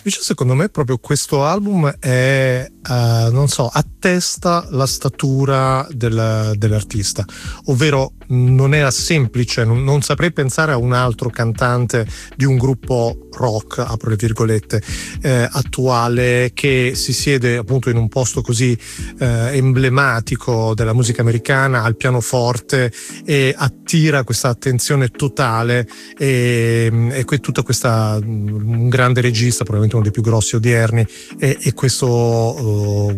Invece secondo me proprio questo album è, non so, attesta la statura dell'artista, ovvero non era semplice, non saprei pensare a un altro cantante di un gruppo rock, apro le virgolette, attuale, che si siede appunto in un posto così emblematico della musica americana al pianoforte e attira questa attenzione totale e tutta questa, un grande regista, probabilmente uno dei più grossi odierni, e questo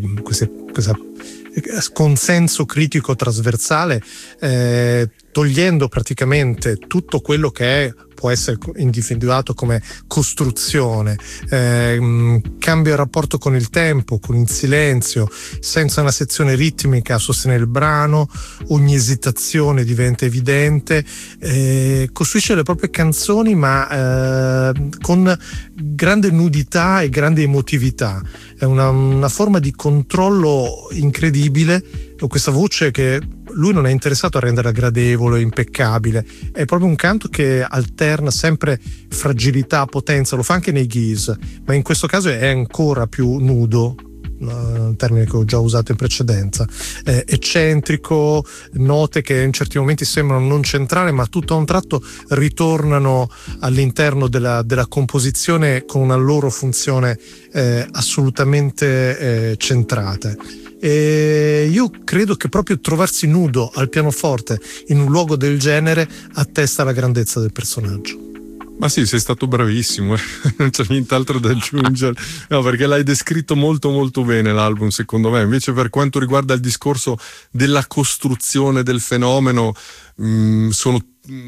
consenso critico trasversale, togliendo praticamente tutto quello che può essere individuato come costruzione, cambia il rapporto con il tempo, con il silenzio, senza una sezione ritmica a sostenere il brano, ogni esitazione diventa evidente, costruisce le proprie canzoni ma con grande nudità e grande emotività. È una forma di controllo incredibile, questa voce che lui non è interessato a rendere gradevole, impeccabile, è proprio un canto che alterna sempre fragilità, potenza, lo fa anche nei Geese, ma in questo caso è ancora più nudo, un termine che ho già usato in precedenza, eccentrico, note che in certi momenti sembrano non centrare ma tutto a un tratto ritornano all'interno della composizione con una loro funzione assolutamente centrata. E io credo che proprio trovarsi nudo al pianoforte in un luogo del genere attesta la grandezza del personaggio. Ma sì, sei stato bravissimo, non c'è nient'altro da aggiungere, no, perché l'hai descritto molto molto bene l'album, secondo me. Invece per quanto riguarda il discorso della costruzione del fenomeno, sono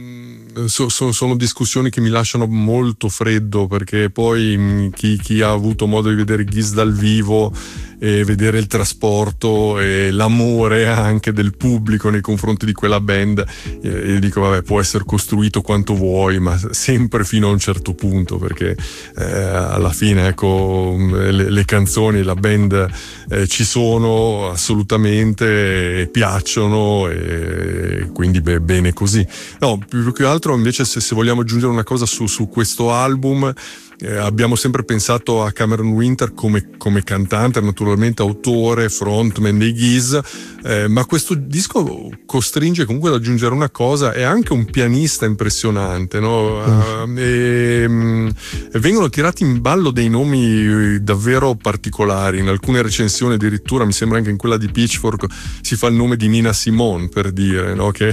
discussioni che mi lasciano molto freddo, perché poi chi ha avuto modo di vedere Geese dal vivo e vedere il trasporto e l'amore anche del pubblico nei confronti di quella band, io dico vabbè, può essere costruito quanto vuoi, ma sempre fino a un certo punto, perché alla fine, ecco, le canzoni, la band ci sono assolutamente, e piacciono, e quindi bene così. No, più che altro invece, se vogliamo aggiungere una cosa su questo album, abbiamo sempre pensato a Cameron Winter come cantante, naturalmente autore, frontman dei Geese, ma questo disco costringe comunque ad aggiungere una cosa: è anche un pianista impressionante, no? E vengono tirati in ballo dei nomi davvero particolari. In alcune recensioni addirittura, mi sembra anche in quella di Pitchfork, si fa il nome di Nina Simone, per dire, no? Che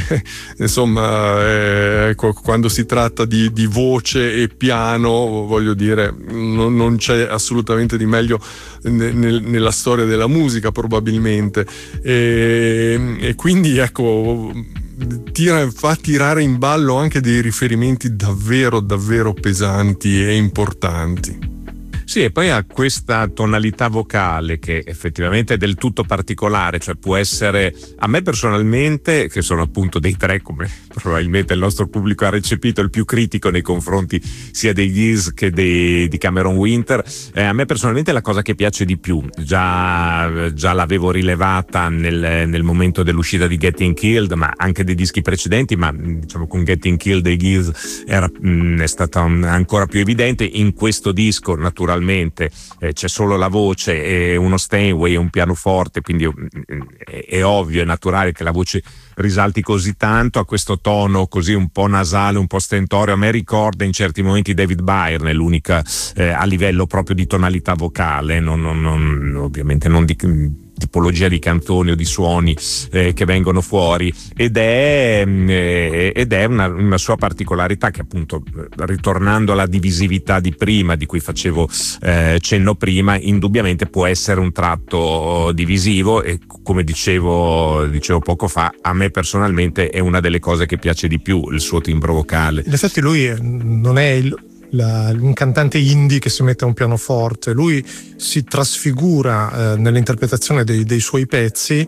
insomma, quando si tratta di voce e piano, voglio dire, non c'è assolutamente di meglio nella storia della musica, probabilmente, e quindi ecco, fa tirare in ballo anche dei riferimenti davvero davvero pesanti e importanti. Sì, e poi ha questa tonalità vocale che effettivamente è del tutto particolare, cioè può essere, a me personalmente, che sono appunto dei tre, come probabilmente il nostro pubblico ha recepito, il più critico nei confronti sia dei Geese che di Cameron Winter, a me personalmente è la cosa che piace di più. Già l'avevo rilevata nel momento dell'uscita di Getting Killed, ma anche dei dischi precedenti, ma diciamo con Getting Killed dei Geese è stata ancora più evidente. In questo disco naturalmente c'è solo la voce e uno Steinway e un pianoforte, quindi è ovvio, è naturale che la voce risalti così tanto, a questo tono così un po' nasale, un po' stentoreo. A me ricorda in certi momenti David Byrne, è l'unica a livello proprio di tonalità vocale, ovviamente non di tipologia di canzoni o di suoni che vengono fuori, ed è una sua particolarità che, appunto, ritornando alla divisività di prima, di cui facevo cenno prima, indubbiamente può essere un tratto divisivo, e come dicevo poco fa, a me personalmente è una delle cose che piace di più, il suo timbro vocale. In effetti lui non è un cantante indie che si mette a un pianoforte, lui si trasfigura nell'interpretazione dei suoi pezzi,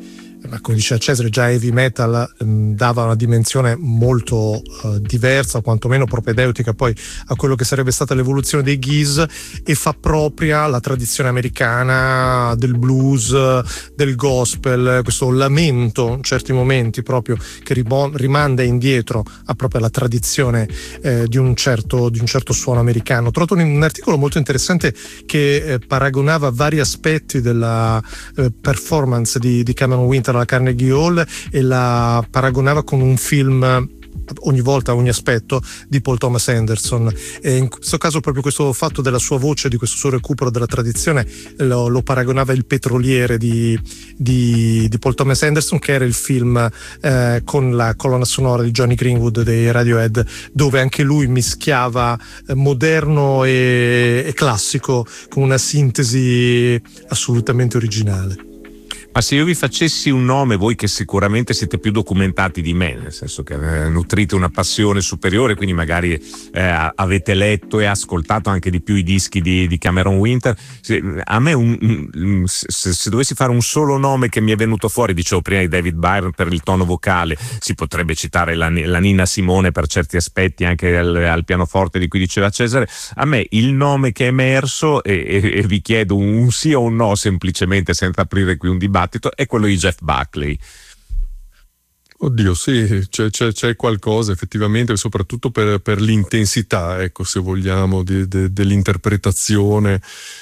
ma come diceva Cesare, già heavy metal dava una dimensione molto diversa, quantomeno propedeutica poi a quello che sarebbe stata l'evoluzione dei Gees, e fa propria la tradizione americana del blues, del gospel, questo lamento in certi momenti proprio che rimanda indietro a proprio la tradizione di un certo suono americano. Ho trovato un articolo molto interessante che paragonava vari aspetti della performance di Cameron Winter alla Carnegie Hall e la paragonava con un film ogni volta, ogni aspetto di Paul Thomas Anderson, e in questo caso proprio questo fatto della sua voce, di questo suo recupero della tradizione lo paragonava il Petroliere di Paul Thomas Anderson, che era il film con la colonna sonora di Johnny Greenwood dei Radiohead, dove anche lui mischiava moderno e classico con una sintesi assolutamente originale. Ma se io vi facessi un nome, voi che sicuramente siete più documentati di me, nel senso che nutrite una passione superiore, quindi magari avete letto e ascoltato anche di più i dischi di Cameron Winter, a me se dovessi fare un solo nome che mi è venuto fuori, dicevo prima di David Byrne per il tono vocale, si potrebbe citare la Nina Simone per certi aspetti, anche al pianoforte di cui diceva Cesare. A me il nome che è emerso, e vi chiedo un sì o un no semplicemente, senza aprire qui un dibattito, è quello di Jeff Buckley. Oddio, sì, c'è qualcosa effettivamente, soprattutto per l'intensità, ecco, se vogliamo, dell'interpretazione,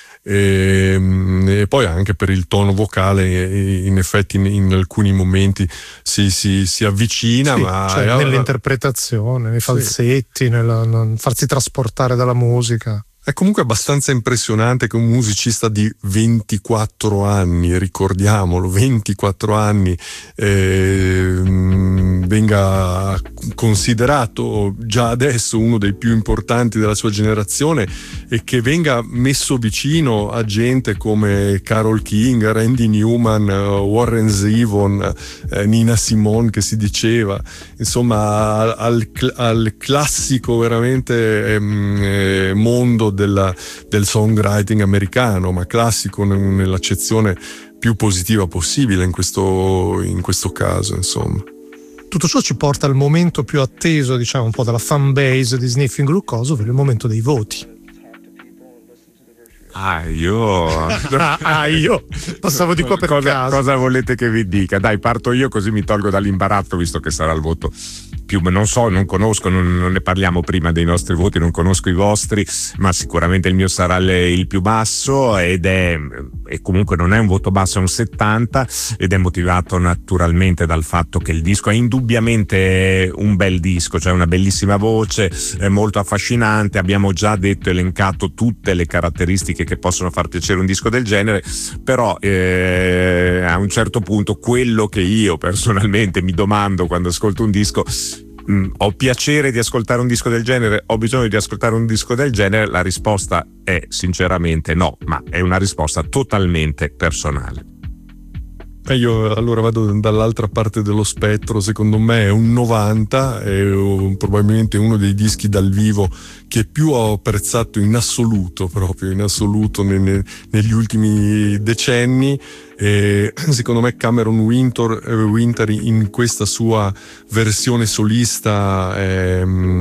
e poi anche per il tono vocale. In effetti in alcuni momenti si avvicina, sì, ma cioè nell'interpretazione, nei falsetti, nel farsi trasportare dalla musica. È comunque abbastanza impressionante che un musicista di 24 anni, ricordiamolo, 24 anni, venga considerato già adesso uno dei più importanti della sua generazione, e che venga messo vicino a gente come Carole King, Randy Newman, Warren Zevon, Nina Simone, che si diceva, insomma al classico veramente mondo del songwriting americano, ma classico nell'accezione più positiva possibile in questo caso, insomma. Tutto ciò ci porta al momento più atteso, diciamo, un po' dalla fan base di Sniffing Glucose, ovvero il momento dei voti. Io passavo di qua per caso. Cosa volete che vi dica? Dai, parto io, così mi tolgo dall'imbarazzo, visto che sarà il voto più, non so, non conosco, non ne parliamo prima dei nostri voti, non conosco i vostri, ma sicuramente il mio sarà il più basso, e comunque non è un voto basso, è un 70, ed è motivato naturalmente dal fatto che il disco è indubbiamente un bel disco, cioè una bellissima voce, è molto affascinante. Abbiamo già detto, elencato tutte le caratteristiche che possono far piacere un disco del genere, però a un certo punto quello che io personalmente mi domando quando ascolto un disco: ho piacere di ascoltare un disco del genere? Ho bisogno di ascoltare un disco del genere? La risposta è sinceramente no, ma è una risposta totalmente personale. Io allora vado dall'altra parte dello spettro. Secondo me è un 90, è probabilmente uno dei dischi dal vivo che più ho apprezzato in assoluto, proprio in assoluto negli ultimi decenni. E secondo me Cameron Winter in questa sua versione solista è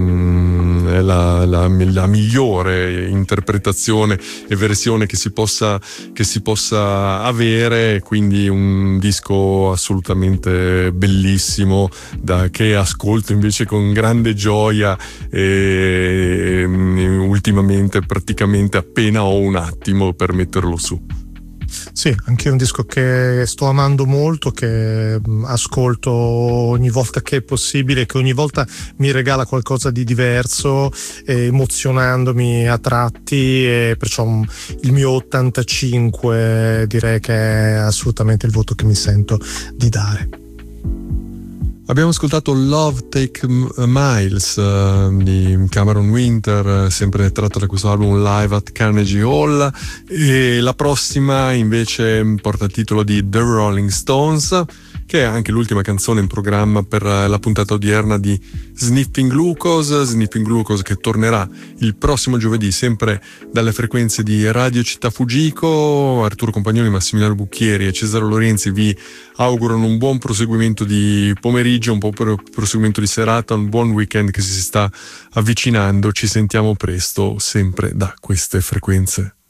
la migliore interpretazione e versione che si possa avere, quindi un disco assolutamente bellissimo che ascolto invece con grande gioia, e ultimamente praticamente appena ho un attimo per metterlo su. Sì, anche un disco che sto amando molto, che ascolto ogni volta che è possibile, che ogni volta mi regala qualcosa di diverso, emozionandomi a tratti, e perciò il mio 85 direi che è assolutamente il voto che mi sento di dare. Abbiamo ascoltato Love Take Miles di Cameron Winter, sempre tratto da questo album Live at Carnegie Hall, e la prossima invece porta il titolo di The Rolling Stones, che è anche l'ultima canzone in programma per la puntata odierna di Sniffing Glucose che tornerà il prossimo giovedì sempre dalle frequenze di Radio Città Fujiko. Arturo Compagnoni, Massimiliano Bucchieri e Cesare Lorenzi vi augurano un buon proseguimento di pomeriggio, un buon proseguimento di serata, un buon weekend che si sta avvicinando. Ci sentiamo presto sempre da queste frequenze.